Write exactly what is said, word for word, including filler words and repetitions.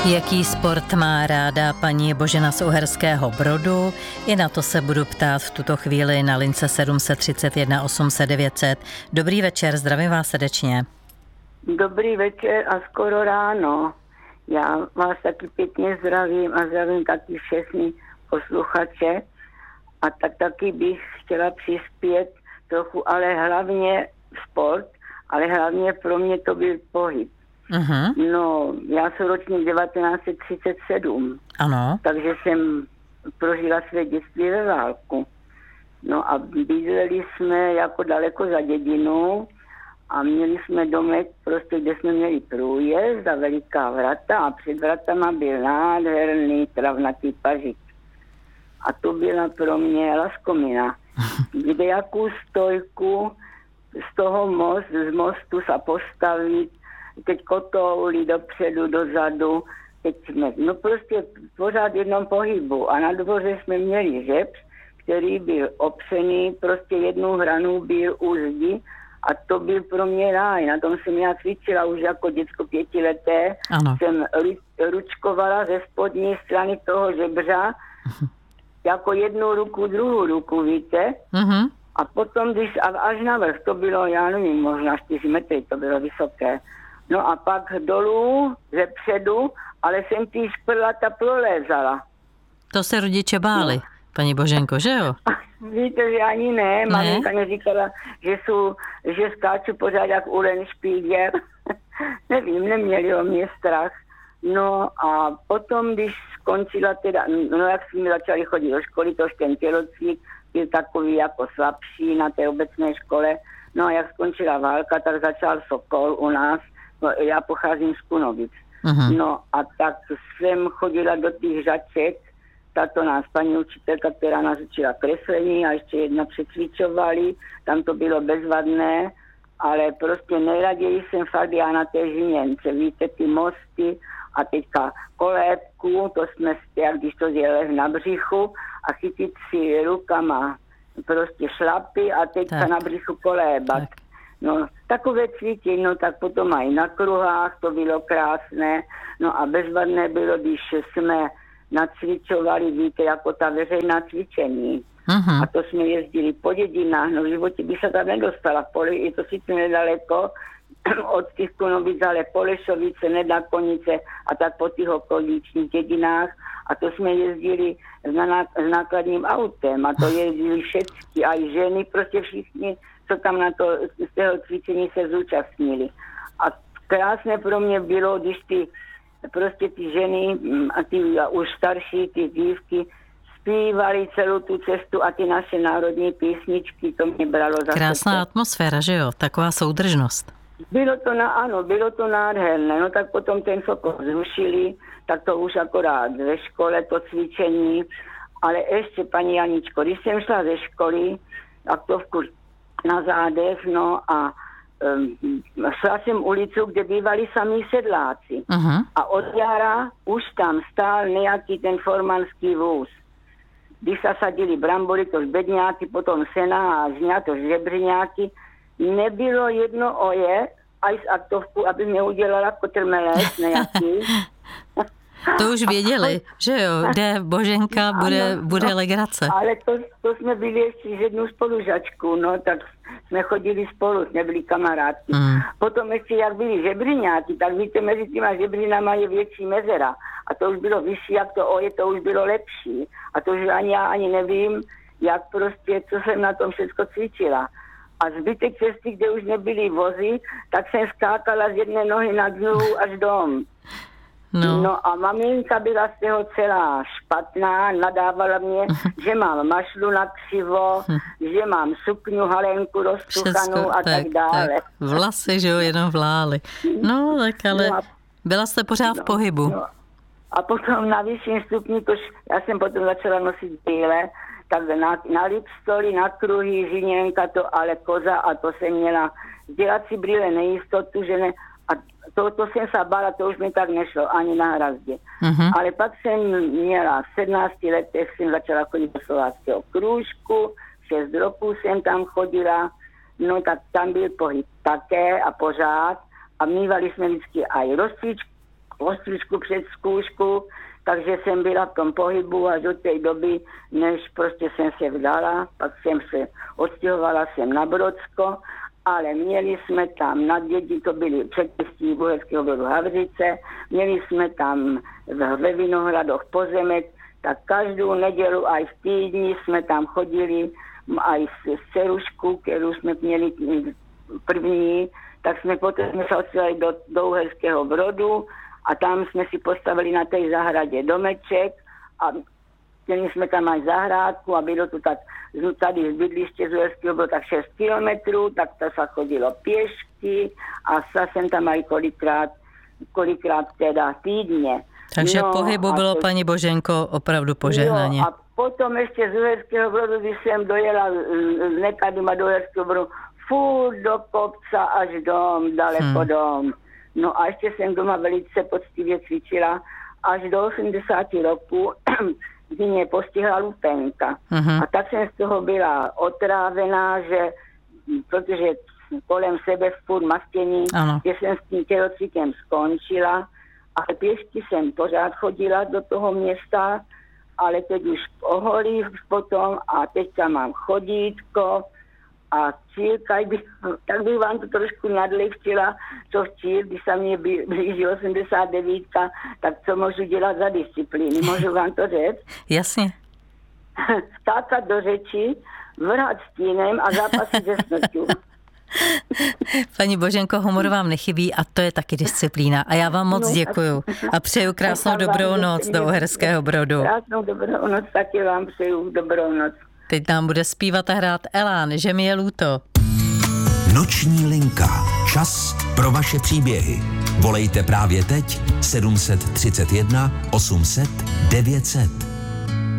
Jaký sport má ráda paní Božena z Uherského Brodu? I na to se budu ptát v tuto chvíli na lince sedm set třicet jedna osm set devět set. Dobrý večer, zdravím vás srdečně. Dobrý večer a skoro ráno. Já vás taky pěkně zdravím a zdravím taky všechny posluchače. A tak taky bych chtěla přispět trochu, ale hlavně sport, ale hlavně pro mě to byl pohyb. Uh-huh. No, já jsem ročník devatenáct set třicet sedm. Ano. Takže jsem prožila své dětství ve válku. No a bydleli jsme jako daleko za dědinou a měli jsme domek, prostě, kde jsme měli průjezd a veliká vrata a před vratama byl nádherný travnatý pažik. A to byla pro mě laskomina. Kde jakou stojku z toho most, z mostu se postavit, teď kotouli dopředu, dozadu, teď jsme, no prostě pořád v jednom pohybu. A na dvoře jsme měli žebř, který byl opřený, prostě jednu hranu byl u zdi a to byl pro mě ráj. Na tom jsem já cvičila už jako děcko pětileté. Ano. Jsem ručkovala ze spodní strany toho žebře, jako jednu ruku, druhou ruku, víte? Uh-huh. A potom, když až navrch, to bylo, já nevím, možná čtyři metry, to bylo vysoké. No a pak dolů, ze předu, ale jsem tý šprlata prolézala. To se rodiče báli, no. Paní Boženko, že jo? Víte, že ani ne. ne? Maminka mi říkala, že, jsou, že skáču pořád jak Ulen Špíger. Nevím, neměli o mě strach. No a potom, když skončila teda, no jak jsme začali chodit do školy, to ten tělocvik byl takový jako slabší na té obecné škole. No a jak skončila válka, tak začal Sokol u nás. No, já pocházím z Kunovic. Uh-huh. No a tak jsem chodila do těch žaček, tato nás paní učitelka, která nás učila kreslení a ještě jedna přecvičovali, tam to bylo bezvadné, ale prostě nejraději jsem fakt na té Žiněnce, víte, ty mosty a teďka kolébku, to jsme jak když to je na břichu a chytit si rukama prostě šlapy a teďka tak na břichu kolébat. Tak. No, takové cvičení, no tak potom aj na kruhách, to bylo krásné, no a bezvadné bylo, když jsme nacvičovali, víte, jako ta veřejná cvičení. Uh-huh. A to jsme jezdili po dědinách, no v životě by se tam nedostala, poli, je to sice nedaleko od těch Kunovic, ale Polešovice, Nedakonice a tak po těch okoličních dědinách a to jsme jezdili s nákladním autem a to jezdili všetky, aj ženy, prostě všichni, co tam na to, z toho cvičení se zúčastnili. A krásné pro mě bylo, když ty, prostě ty ženy a ty a už starší, ty dívky zpívali celou tu cestu a ty naše národní písničky, to mě bralo za krásná srdce. Atmosféra, že jo? Taková soudržnost. Bylo to, na, ano, bylo to nádherné, no tak potom ten Sokol zrušili, tak to už akorát ve škole, to cvičení, ale ještě, paní Janičko, když jsem šla ze školy, tak to v kur na zádech, no a um, šla jsem ulicu, kde bývali samí sedláci. Uh-huh. A od jara už tam stál nějaký ten formanský vůz. Když se sadili brambory, to bedňáky, potom sena a žňa, to žebřiňáky, nebylo jedno oje, aj z aktovku, aby mě udělala kotrmelec nějaký. To už věděli, že jo, kde Boženka, bude, ano, bude no, legrace. Ale to, to jsme byli ještě s jednou spolužačkou, no, tak jsme chodili spolu, jsme byli kamarádky. Mm. Potom ještě, jak byli žebriňáci, tak víte, mezi těma žebrinama je větší mezera. A to už bylo vyšší, jak to oje, to už bylo lepší. A to už ani já ani nevím, jak prostě, co jsem na tom všechno cvičila. A zbytek cesty, kde už nebyly vozy, tak jsem skákala z jedné nohy na druhou až dom. No. no a maminka byla z toho celá špatná, nadávala mě, že mám mašlu na křivo, že mám sukňu halenku roztuchanou a tak, tak dále. Tak. Vlasy, že jo, jenom vlály. No, tak ale no a, byla jste pořád no, v pohybu. No. A potom na vyšším stupni, tož já jsem potom začala nosit brýle, tak na, na lipstoly, na kruhy, žiněnka, to ale koza a to jsem měla dělat si brýle nejistotu, že ne, a to, to jsem se bála, to už mi tak nešlo, ani na hrazdě. Uh-huh. Ale pak jsem měla v sedmnácti letech, jsem začala chodit do slováckého krůžku, šest roků jsem tam chodila, no tak tam byl pohyb také a pořád a mývali jsme vždycky aj rozcvičku ostřížku před zkoušku, takže jsem byla v tom pohybu až do té doby, než prostě jsem se vdala, pak jsem se odstěhovala jsem na Brodsko, ale měli jsme tam na děti, to byly předměstí Uherského Brodu Havřice, měli jsme tam ve Vinohradoch pozemek, tak každou nedělu aj v týdni jsme tam chodili, aj s dcerušku, kterou jsme měli první, tak jsme potom jsme se odstěhovali do, do Uherského Brodu a tam jsme si postavili na té zahradě domeček a měli jsme tam aj zahrádku a bylo to tak, tady z bydliště z Uherského Brodu tak šest kilometrů, tak to se chodilo pěšky a sa jsem tam aj kolikrát, kolikrát teda týdně. Takže no, pohybu bylo, to, paní Boženko, opravdu požehnaně. Jo, a potom ještě z Uherského Brodu, když jsem dojela z Nekaduma do Uherského Brodu, furt do kopca až dom, daleko hmm. dom. No a ještě jsem doma velice poctivě cvičila až do osmdesáti roků, kdy mě postihla lupenka. Uh-huh. A tak jsem z toho byla otrávená, že protože kolem sebe furt mastění, že jsem s tím tělocvikem skončila, ale pěšky jsem pořád chodila do toho města, ale teď už oholí potom a teďka mám chodítko a cílka, tak bych vám to trošku nadlehčila, co v cíl, když se mě blíží osmdesát devět, tak co můžu dělat za disciplíny, můžu vám to říct? Jasně. Skákat do řeči, vrhat stínem a zápasit se smrťů. Paní Boženko, humor vám nechybí a to je taky disciplína. A já vám moc no, děkuju a přeju krásnou dobrou noc do Uherského Brodu. Krásnou dobrou noc, taky vám přeju dobrou noc. Teď nám bude zpívat a hrát Elán, Že mi je lúto. Noční linka. Čas pro vaše příběhy. Volejte právě teď sedm set třicet jedna osm set devět set.